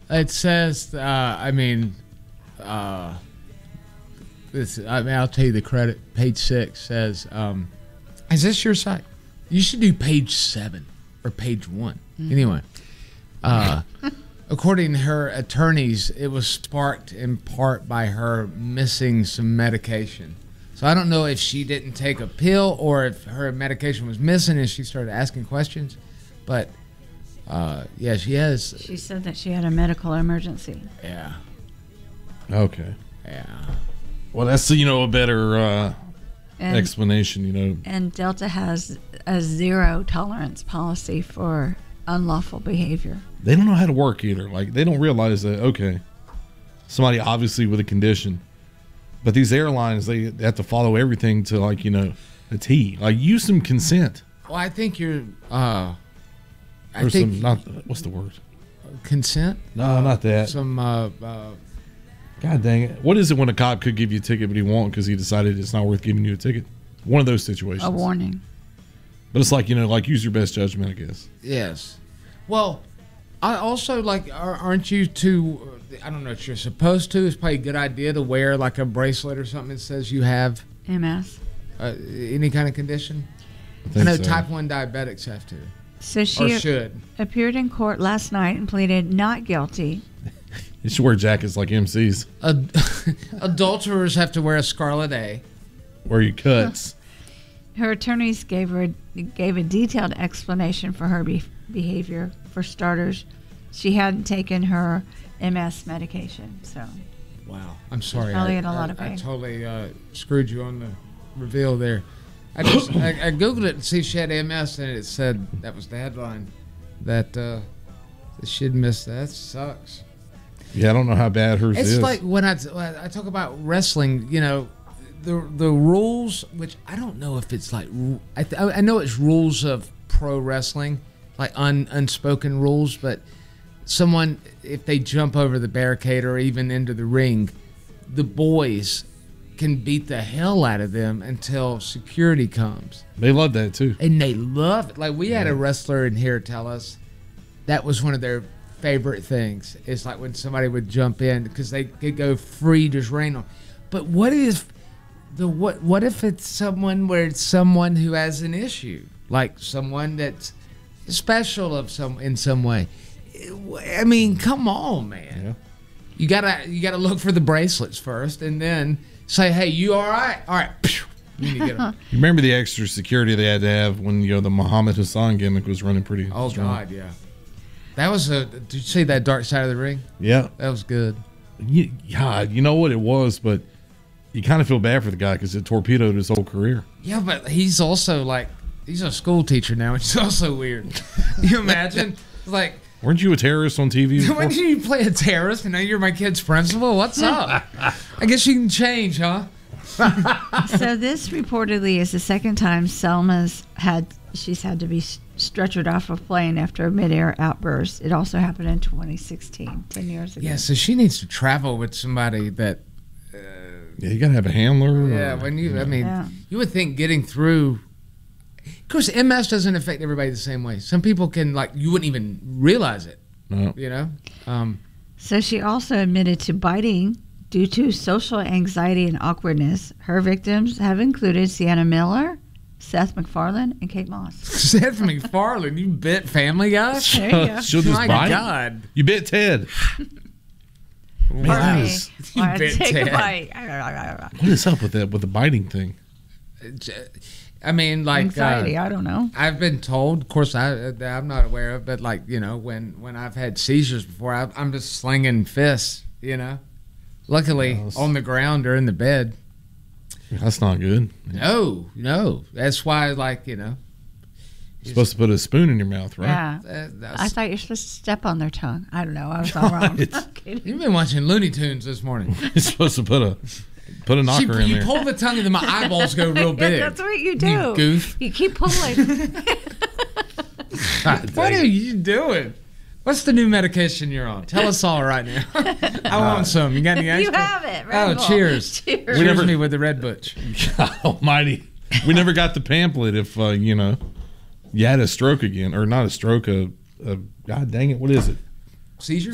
It says, I'll tell you the credit. Page 6 says, is this your site? You should do page 7 or page 1. Mm-hmm. Anyway, according to her attorneys, it was sparked in part by her missing some medication. So I don't know if she didn't take a pill or if her medication was missing and she started asking questions. But, yeah, she has. She said that she had a medical emergency. Yeah. Okay. Yeah. Well, that's, a better explanation, And Delta has a zero tolerance policy for unlawful behavior. They don't know how to work either. Like, they don't realize that, okay, somebody obviously with a condition, but these airlines, they have to follow everything to, a T. Like, use some consent. Well, I think you're, what's the word? Consent? No, not that. Some, God dang it. What is it when a cop could give you a ticket but he won't because he decided it's not worth giving you a ticket? One of those situations. A warning. But it's like, use your best judgment, I guess. Yes. Well, I also, aren't you too, I don't know if you're supposed to. It's probably a good idea to wear, a bracelet or something that says you have MS. Any kind of condition. I know type 1 diabetics have to. So she should. Appeared in court last night and pleaded not guilty. You should wear jackets like MCs. Adulterers have to wear a Scarlet A. Wear your cuts. Her attorneys gave a detailed explanation for her behavior. For starters, she hadn't taken her MS medication, so. Wow, I'm sorry. Probably in a lot of pain. I totally screwed you on the reveal there. I googled it to see if she had MS, and it said that was the headline that she'd missed. That sucks. Yeah, I don't know how bad hers is. It's like when I talk about wrestling, the rules, which I don't know if it's like, I know it's rules of pro wrestling, like unspoken rules, but someone, if they jump over the barricade or even into the ring, the boys can beat the hell out of them until security comes. They love that too. And they love it. Like we had a wrestler in here tell us that was one of their favorite things. It's like when somebody would jump in because they could go free, just rain on. But what if it's someone who has an issue, like someone that's special in some way? I mean, come on, man. Yeah. You gotta look for the bracelets first, and then say, "Hey, you all right? All right." You remember the extra security they had to have when the Muhammad Hassan gimmick was running pretty strong. God, yeah. That was did you see that Dark Side of the Ring? Yeah. That was good. Yeah, you know what it was, but you kind of feel bad for the guy because it torpedoed his whole career. Yeah, but he's also he's a school teacher now, which is also weird. You imagine? Weren't you a terrorist on TV before? When did you play a terrorist and now you're my kid's principal? What's up? I guess you can change, huh? So this reportedly is the second time she's had to be stretchered off a plane after a midair outburst. It also happened in 2016, 10 years ago. Yeah, so she needs to travel with somebody that... yeah, you got to have a handler. Yeah, you would think getting through... Of course, MS doesn't affect everybody the same way. Some people can, you wouldn't even realize it. No. So she also admitted to biting due to social anxiety and awkwardness. Her victims have included Sienna Miller, Seth MacFarlane, and Kate Moss. Seth MacFarlane, you bit Family Guy? There you go. She'll just My bite. God. You bit Ted. Pardon me. You bit Take Ted. a bite. What is up with the biting thing? I mean, anxiety. I don't know. I've been told, of course, I'm not aware of, but when I've had seizures before, I'm just slinging fists. Luckily, on the ground or in the bed. That's not good. No. That's why, you're supposed to put a spoon in your mouth, right? Yeah. I thought you're supposed to step on their tongue. I don't know. I was all wrong. You've been watching Looney Tunes this morning. You're supposed to put a knocker in there. You pull the tongue and then my eyeballs go real big. That's what you do. You goof. You keep pulling. What are you doing? What's the new medication you're on? Tell us all right now. I want some. You got any extra? You have it. Red Bull. Cheers. Cheers. Me with the Red Butch. God almighty. We never got the pamphlet if, you had a stroke again. Or not a stroke, God dang it. What is it? Seizure?